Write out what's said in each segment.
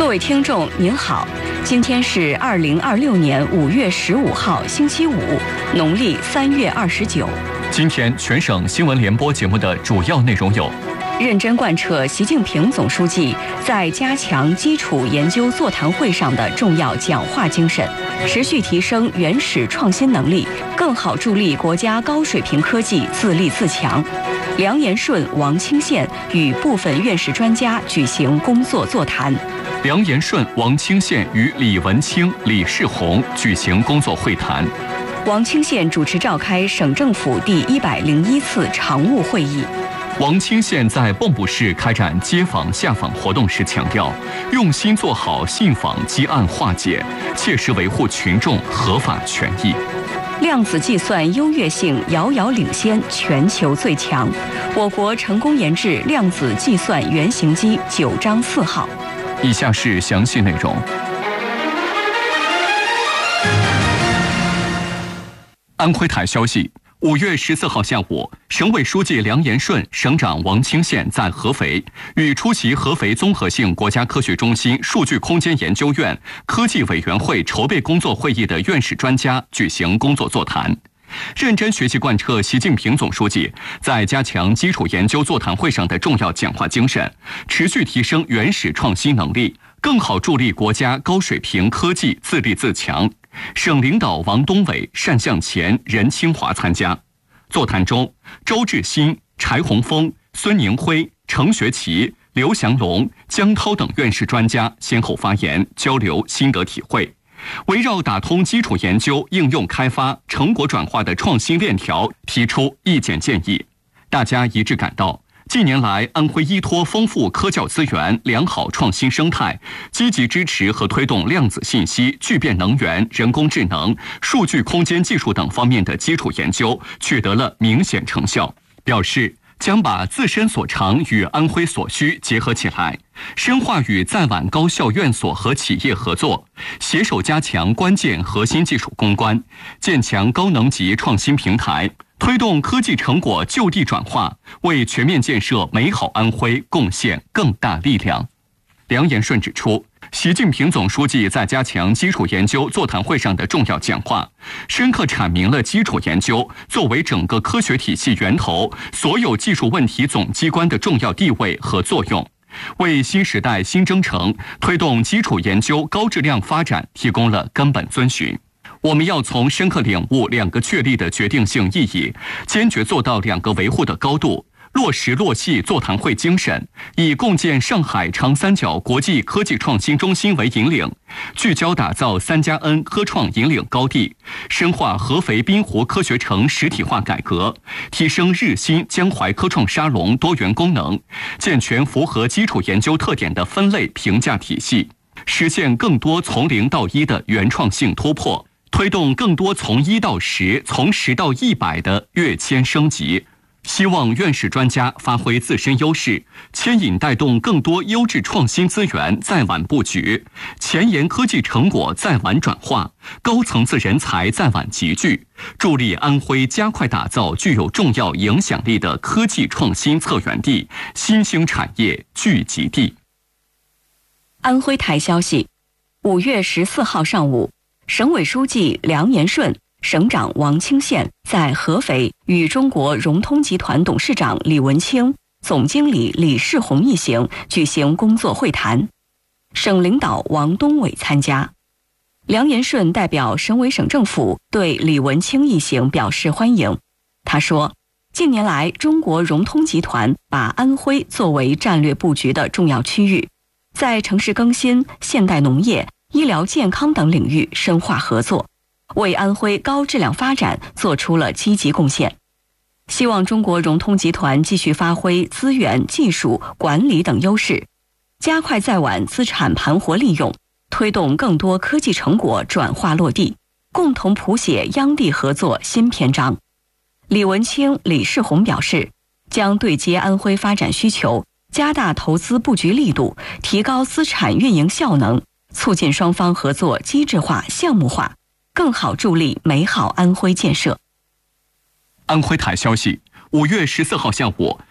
位听众您好，今天是2026年5月15号星期五，农历3月29。 今天全省新闻联播节目的主要内容有： 认真贯彻习近平总书记在加强基础研究座谈会上的重要讲话精神，持续提升原始创新能力，更好助力国家高水平科技自立自强。梁延顺、王清县与部分院士专家举行工作座谈。 梁延顺、王清县与李文清、李世宏举行工作会谈。 王清县主持召开省政府第101次常务会议。 王清县在蚌埠市开展街访下访活动时强调，用心做好信访积案化解，切实维护群众合法权益。 量子计算优越性遥遥领先全球最强，我国成功研制量子计算原型机9章4号。 以下是详细内容。安徽台消息，5月14号下午，省委书记梁延顺、省长王清县在合肥与出席合肥综合性国家科学中心数据空间研究院科技委员会筹备工作会议的院士专家举行工作座谈，认真学习贯彻习近平总书记在加强基础研究座谈会上的重要讲话精神，持续提升原始创新能力，更好助力国家高水平科技自立自强。省领导王东伟、单向前、任清华参加。座谈中，周志新、柴宏峰、孙宁辉、程学奇、刘祥龙、江涛等院士专家先后发言，交流心得体会，围绕打通基础研究、应用开发、成果转化的创新链条提出意见建议。大家一致感到，近年来，安徽依托丰富科教资源、良好创新生态，积极支持和推动量子信息、聚变能源、人工智能、数据空间技术等方面的基础研究取得了明显成效。表示将把自身所长与安徽所需结合起来，深化与在皖高校院所和企业合作，携手加强关键核心技术攻关，建强高能级创新平台，推动科技成果就地转化，为全面建设美好安徽贡献更大力量。梁延顺指出，习近平总书记在加强基础研究座谈会上的重要讲话，深刻阐明了基础研究作为整个科学体系源头、所有技术问题总机关的重要地位和作用，为新时代新征程推动基础研究高质量发展提供了根本遵循。我们要从深刻领悟2个确立的决定性意义，坚决做到2个维护的高度，落实落细座谈会精神，以共建上海长三角国际科技创新中心为引领，聚焦打造3+N 科创引领高地，深化合肥滨湖科学城实体化改革，提升日新江淮科创沙龙多元功能，健全符合基础研究特点的分类评价体系，实现更多从0到1的原创性突破，推动更多从1到10、从10到100的跃迁升级。希望院士专家发挥自身优势，牵引带动更多优质创新资源在皖布局，前沿科技成果在皖转化，高层次人才在皖集聚，助力安徽加快打造具有重要影响力的科技创新策源地、新兴产业聚集地。 安徽台消息，5月14号上午，省委书记梁延顺、省长王清县在合肥与中国融通集团董事长李文清、总经理李世宏一行举行工作会谈，省领导王东伟参加。梁延顺代表省委省政府对李文清一行表示欢迎。他说，近年来中国融通集团把安徽作为战略布局的重要区域，在城市更新、现代农业、医疗健康等领域深化合作，为安徽高质量发展做出了积极贡献。希望中国融通集团继续发挥资源、技术、管理等优势，加快在皖资产盘活利用，推动更多科技成果转化落地，共同谱写央地合作新篇章。李文清、李世宏表示，将对接安徽发展需求，加大投资布局力度，提高资产运营效能，促进双方合作机制化、项目化，更好助力美好安徽建设。 安徽台消息，5月14号下午，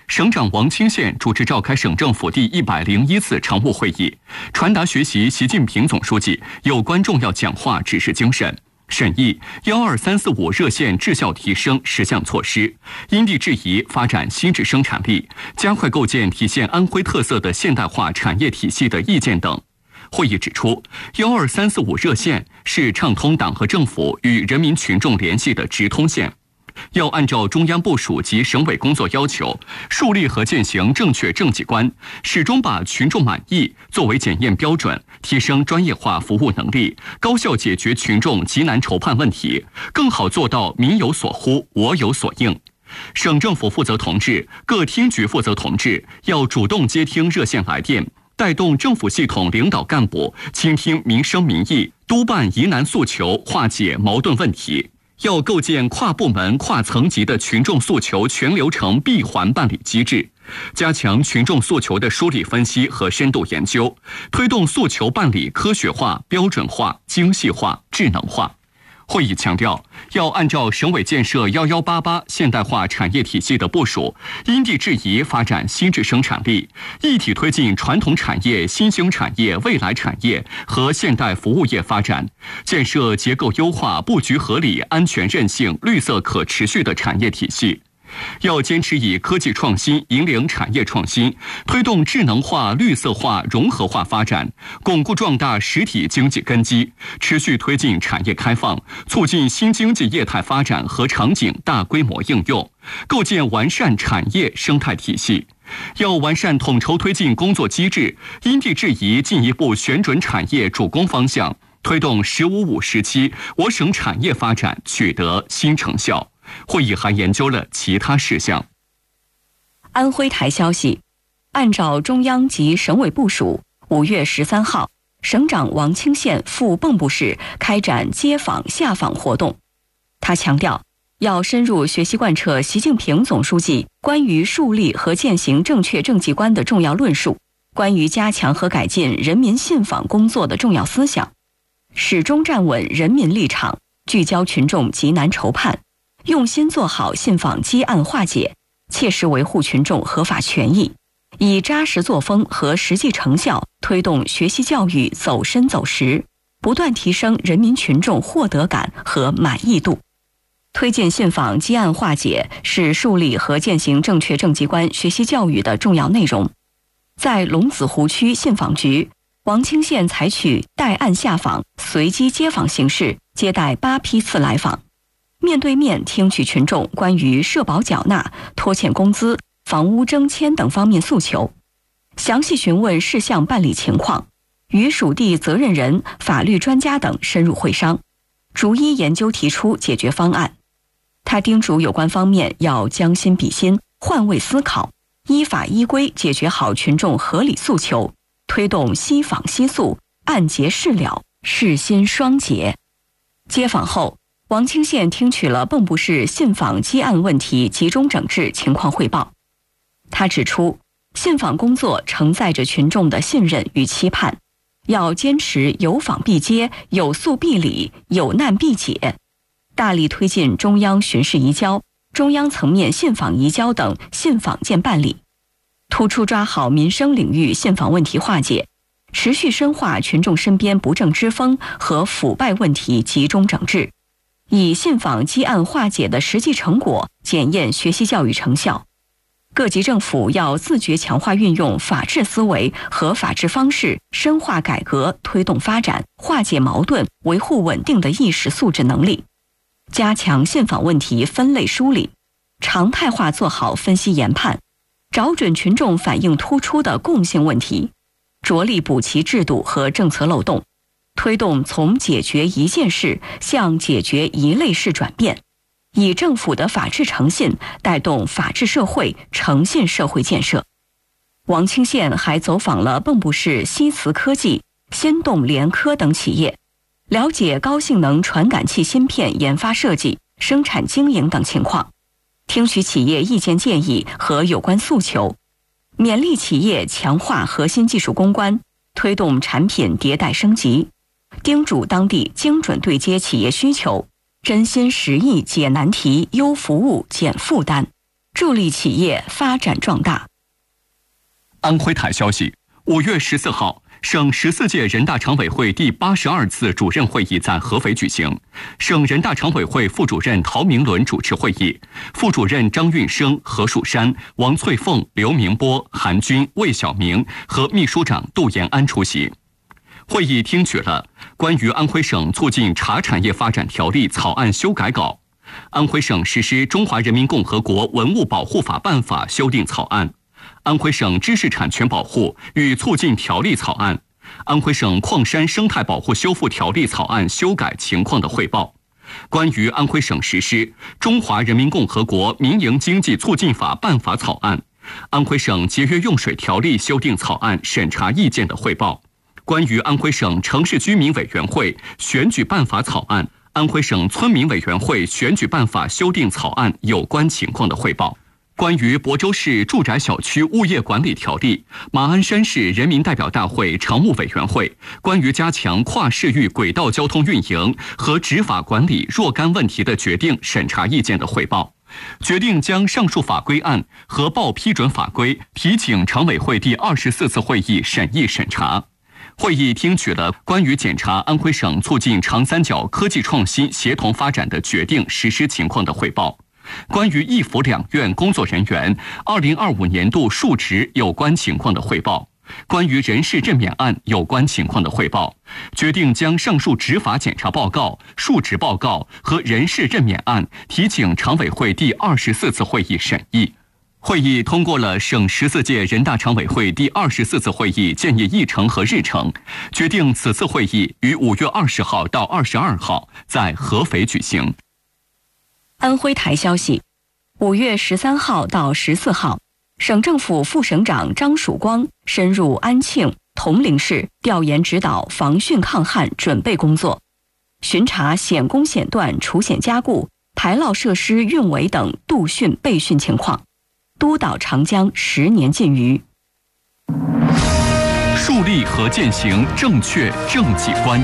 省长王清县主持召开省政府第101次常务会议，传达学习习近平总书记有关重要讲话指示精神，审议12345热线质效提升10项措施，因地制宜发展新质生产力，加快构建体现安徽特色的现代化产业体系的意见等。会议指出，12345热线是畅通党和政府与人民群众联系的直通线，要按照中央部署及省委工作要求，树立和践行正确政绩观，始终把群众满意作为检验标准，提升专业化服务能力，高效解决群众急难愁盼问题，更好做到民有所呼，我有所应。省政府负责同志、各厅局负责同志要主动接听热线来电，带动政府系统领导干部倾听民生民意，督办疑难诉求，化解矛盾问题。要构建跨部门、跨层级的群众诉求全流程闭环办理机制，加强群众诉求的梳理分析和深度研究，推动诉求办理科学化、标准化、精细化、智能化。会议强调，要按照省委建设1188现代化产业体系的部署，因地制宜发展新质生产力，一体推进传统产业、新兴产业、未来产业和现代服务业发展，建设结构优化、布局合理、安全韧性、绿色可持续的产业体系。要坚持以科技创新引领产业创新，推动智能化、绿色化、融合化发展，巩固壮大实体经济根基，持续推进产业开放，促进新经济业态发展和场景大规模应用，构建完善产业生态体系。要完善统筹推进工作机制，因地制宜进一步选准产业主攻方向，推动“15-5”时期我省产业发展取得新成效。会议还研究了其他事项。 安徽台消息，按照中央及省委部署，5月13号，省长王清县赴蚌埠市开展接访下访活动。他强调，要深入学习贯彻习近平总书记关于树立和践行正确政绩观的重要论述，关于加强和改进人民信访工作的重要思想，始终站稳人民立场，聚焦群众急难愁盼，用心做好信访积案化解，切实维护群众合法权益，以扎实作风和实际成效推动学习教育走深走实，不断提升人民群众获得感和满意度。推进信访积案化解是树立和践行正确政绩观学习教育的重要内容。在龙子湖区信访局，王清县采取带案下访、随机接访形式接待8批次来访，面对面听取群众关于社保缴纳、拖欠工资、房屋征迁等方面诉求，详细询问事项办理情况，与属地责任人、法律专家等深入会商，逐一研究提出解决方案。他叮嘱有关方面要将心比心，换位思考，依法依规解决好群众合理诉求，推动悉访悉诉，案结事了，事心双结。接访后，王清县听取了蚌埠市信访积案问题集中整治情况汇报。他指出，信访工作承载着群众的信任与期盼，要坚持有访必接、有诉必理、有难必解，大力推进中央巡视移交、中央层面信访移交等信访件办理，突出抓好民生领域信访问题化解，持续深化群众身边不正之风和腐败问题集中整治，以信访积案化解的实际成果检验学习教育成效。各级政府要自觉强化运用法治思维和法治方式，深化改革，推动发展，化解矛盾，维护稳定的意识素质能力，加强信访问题分类梳理，常态化做好分析研判，找准群众反映突出的共性问题，着力补齐制度和政策漏洞，推动从解决一件事向解决一类事转变，以政府的法治诚信带动法治社会、诚信社会建设。王清县还走访了蚌埠市西磁科技、先动联科等企业，了解高性能传感器芯片研发设计、生产经营等情况，听取企业意见建议和有关诉求，勉励企业强化核心技术攻关，推动产品迭代升级，叮嘱当地精准对接企业需求，真心实意解难题、优服务、减负担， 助力企业发展壮大。 安徽台消息，5月14号，省14届人大常委会第82次主任会议在合肥举行，省人大常委会副主任陶明伦主持会议，副主任张运生、何树山、王翠凤、刘明波、韩军、魏晓明和秘书长杜延安出席。会议听取了关于安徽省促进茶产业发展条例草案修改稿、安徽省实施中华人民共和国文物保护法办法修订草案、安徽省知识产权保护与促进条例草案、安徽省矿山生态保护修复条例草案修改情况的汇报，关于安徽省实施中华人民共和国民营经济促进法办法草案、安徽省节约用水条例修订草案审查意见的汇报，关于安徽省城市居民委员会选举办法草案、安徽省村民委员会选举办法修订草案有关情况的汇报，关于亳州市住宅小区物业管理条例、马鞍山市人民代表大会常务委员会关于加强跨市域轨道交通运营和执法管理若干问题的决定审查意见的汇报，决定将上述法规案核报批准法规提请常委会第24次会议审议审查。会议听取了关于检查安徽省促进长三角科技创新协同发展的决定实施情况的汇报，关于一府两院工作人员2025年度述职有关情况的汇报，关于人事任免案有关情况的汇报，决定将上述执法检查报告、述职报告和人事任免案提请常委会第24次会议审议。会议通过了省14届人大常委会第24次会议建议议程和日程，决定此次会议于5月20号到22号在合肥举行。 安徽台消息，5月13号到14号，省政府副省长张曙光深入安庆、铜陵市调研指导防汛抗旱准备工作，巡查险工险段除险加固、排涝设施运维等度汛备汛情况，督导长江10年禁渔。 树立和践行正确政绩观。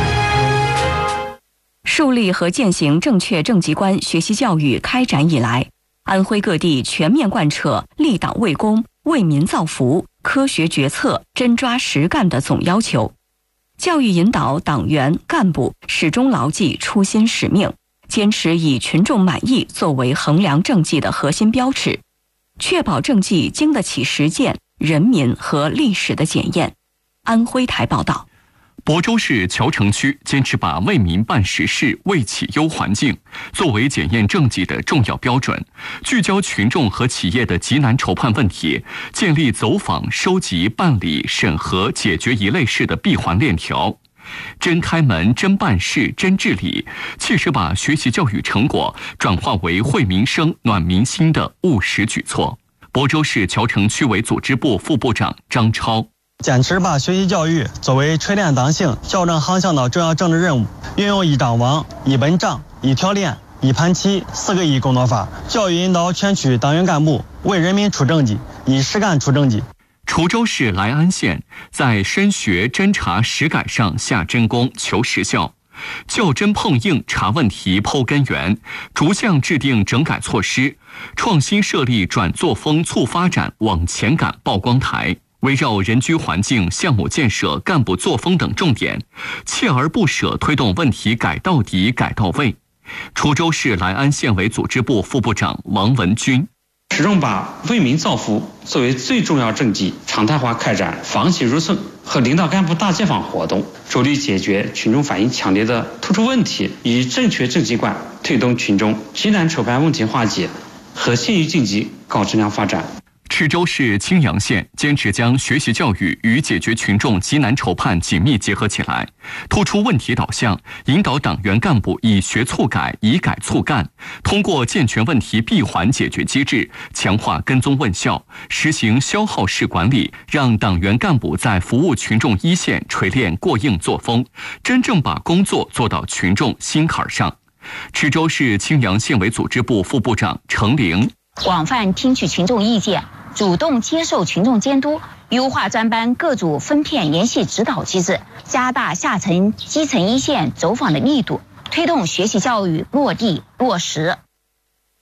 树立和践行正确政绩观学习教育开展以来，安徽各地全面贯彻立党为公、为民造福、科学决策、真抓实干的总要求，教育引导党员干部始终牢记初心使命，坚持以群众满意作为衡量政绩的核心标尺，确保政绩经得起实践、人民和历史的检验。安徽台报道， 亳州市谯城区坚持把为民办实事、为企优环境作为检验政绩的重要标准，聚焦群众和企业的急难筹盼问题，建立走访、收集、办理、审核、解决一类事的闭环链条，真开门、真办事、真治理，切实把学习教育成果转化为惠民生、暖民心的务实举措。亳州市谯城区委组织部副部长张超， 坚持把学习教育作为锤炼党性、校正航向的重要政治任务，运用一张网、一本账、一条链、一盘棋4个1工作法，教育引导全区党员干部为人民出政绩，以实干出政绩。 滁州市来安县在深学侦查实改上下真功求实效，较真碰硬查问题剖根源，逐项制定整改措施，创新设立转作风促发展往前赶曝光台，围绕人居环境、项目建设、干部作风等重点，锲而不舍推动问题改到底、改到位。滁州市来安县委组织部副部长王文军， 始终把为民造福作为最重要政绩，常态化开展防洗入村和领导干部大街访活动，着力解决群众反映强烈的突出问题，以正确政绩观推动群众急难筹盼问题化解和县域经济高质量发展。 池州市青阳县坚持将学习教育与解决群众急难筹盼紧密结合起来，突出问题导向，引导党员干部以学促改、以改促干，通过健全问题闭环解决机制，强化跟踪问效，实行消耗式管理，让党员干部在服务群众一线锤炼过硬作风，真正把工作做到群众心坎上。池州市青阳县委组织部副部长程玲， 广泛听取群众意见，主动接受群众监督，优化专班各组分片联系指导机制，加大下层、基层一线走访的力度，推动学习教育落地落实。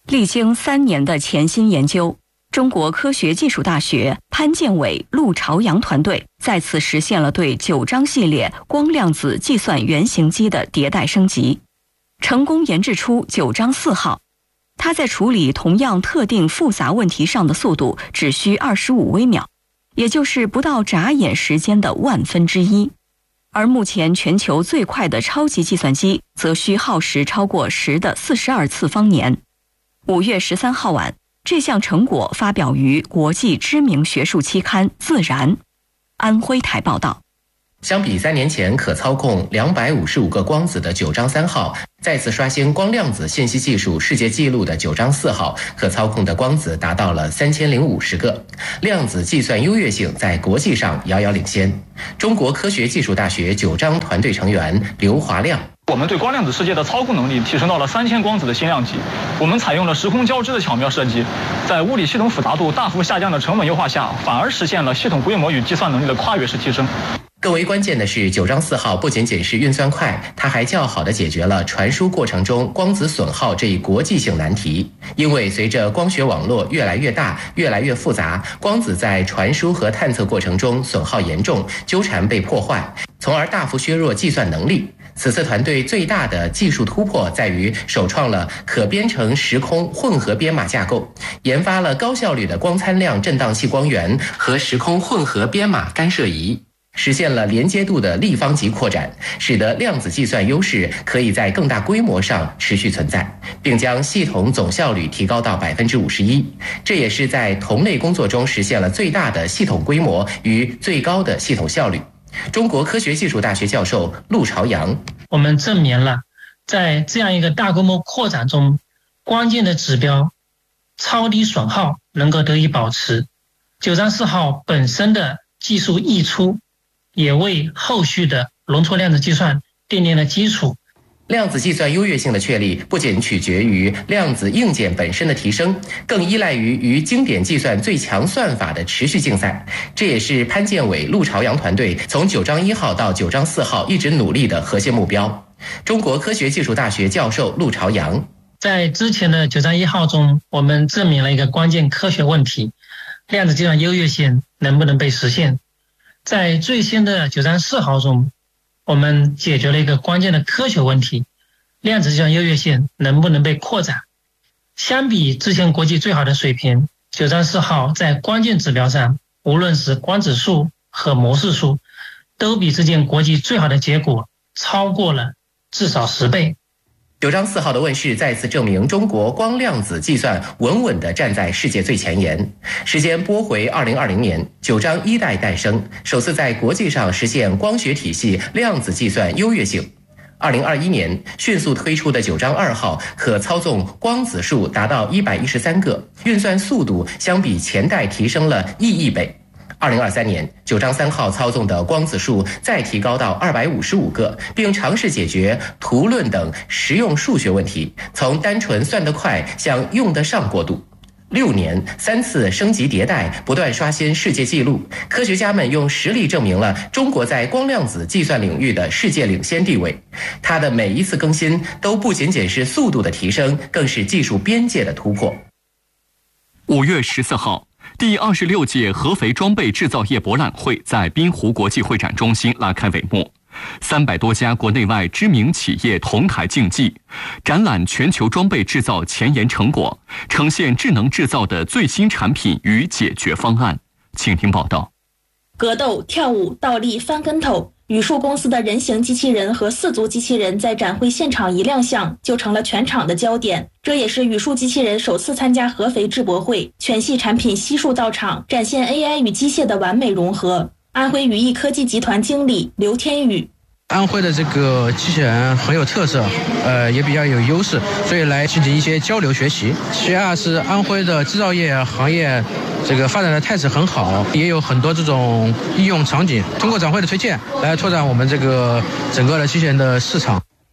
历经3年的潜心研究，中国科学技术大学潘建伟、陆朝阳团队再次实现了对9章系列光量子计算原型机的迭代升级，成功研制出9章4号。它在处理同样特定复杂问题上的速度只需25微秒，也就是不到眨眼时间的1/1000。而目前全球最快的超级计算机则需耗时超过10的42次方年。5月13号晚，这项成果发表于国际知名学术期刊《自然》。安徽台报道。 相比3年前可操控255个光子的9章3号，再次刷新光量子信息技术世界纪录的9章4号，可操控的光子达到了3050个，量子计算优越性在国际上遥遥领先。中国科学技术大学9章团队成员刘华亮。 我们对光量子世界的操控能力提升到了3000光子的新量级。我们采用了时空交织的巧妙设计，在物理系统复杂度大幅下降的成本优化下，反而实现了系统规模与计算能力的跨越式提升。 更为关键的是，9章4号不仅仅是运算快，它还较好地解决了传输过程中光子损耗这一国际性难题。因为随着光学网络越来越大、越来越复杂，光子在传输和探测过程中损耗严重，纠缠被破坏，从而大幅削弱计算能力。此次团队最大的技术突破在于首创了可编程时空混合编码架构，研发了高效率的光参量振荡器光源和时空混合编码干涉仪，实现了连接度的立方级扩展，使得量子计算优势可以在更大规模上持续存在，并将系统总效率提高到51%。这也是在同类工作中实现了最大的系统规模与最高的系统效率。中国科学技术大学教授陆朝阳。 我们证明了在这样一个大规模扩展中，关键的指标超低损耗能够得以保持。9章4号本身的技术溢出，也为后续的容错量子计算奠定了基础。 量子计算优越性的确立不仅取决于量子硬件本身的提升，更依赖于与经典计算最强算法的持续竞赛。这也是潘建伟、陆朝阳团队从9章1号到9章4号一直努力的核心目标。中国科学技术大学教授陆朝阳。 在之前的9章1号中，我们证明了一个关键科学问题：量子计算优越性能不能被实现？在最新的9章4号中，我们解决了一个关键的科学问题：量子计算优越性能不能被扩展？相比之前国际最好的水平，9章4号在关键指标上，无论是光子数和模式数，都比之前国际最好的结果超过了至少10倍。 9章4号的问世再次证明中国光量子计算稳稳地站在世界最前沿。时间拨回2020年，9章1代诞生，首次在国际上实现光学体系量子计算优越性。2021年迅速推出的9章2号可操纵光子数达到113个，运算速度相比前代提升了1亿倍。2023年9章3号操纵的光子数再提高到255个，并尝试解决图论等实用数学问题，从单纯算得快向用得上过渡。6年3次升级迭代，不断刷新世界纪录。科学家们用实力证明了中国在光量子计算领域的世界领先地位。它的每一次更新都不仅仅是速度的提升，更是技术边界的突破。 5月14号，第26届合肥装备制造业博览会在滨湖国际会展中心拉开帷幕。300多家国内外知名企业同台竞技，展览全球装备制造前沿成果，呈现智能制造的最新产品与解决方案。请听报道。 格斗、跳舞、倒立、翻跟头，宇树公司的人形机器人和4足机器人在展会现场一亮相，就成了全场的焦点。这也是宇树机器人首次参加合肥智博会，全系产品悉数到场，展现 AI 与机械的完美融合。安徽宇毅科技集团经理刘天宇。 安徽的这个机器人很有特色，也比较有优势，所以来进行一些交流学习。其二是安徽的制造业行业这个发展的态势很好，也有很多这种应用场景。通过展会的推荐，来拓展我们这个整个的机器人的市场。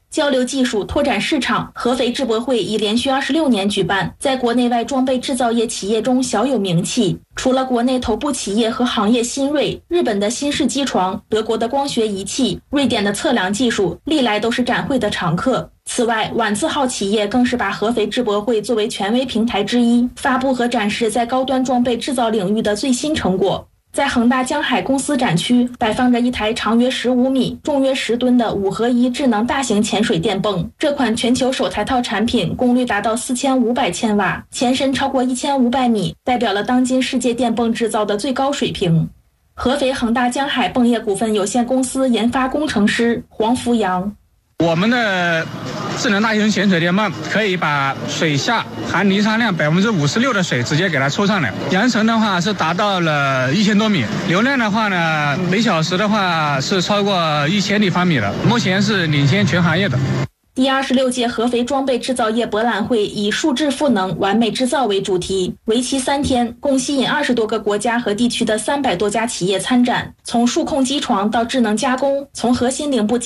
交流技术、拓展市场。合肥智博会已连续26年举办，在国内外装备制造业企业中小有名气。除了国内头部企业和行业新锐，日本的新式机床、德国的光学仪器、瑞典的测量技术，历来都是展会的常客。此外，晚字号企业更是把合肥智博会作为权威平台之一，发布和展示在高端装备制造领域的最新成果。在恒大江海公司展区摆放着一台长约15米、重约10吨的5合1智能大型潜水电泵。这款全球首台套产品功率达到4500千瓦，前身超过1500米，代表了当今世界电泵制造的最高水平。合肥恒大江海泵业股份有限公司研发工程师黄福阳： 我们的智能大型潜水电泵可以把水下含离沙量56%的水直接给它抽上来，扬程的话是达到了1000多米，流量的话呢，每小时的话是超过1000立方米的，目前是领先全行业的。 第26届合肥装备制造业博览会以数字赋能完美制造为主题，为期3天，共吸引20多个国家和地区的300多家企业参展。从数控机床到智能加工，从核心零部件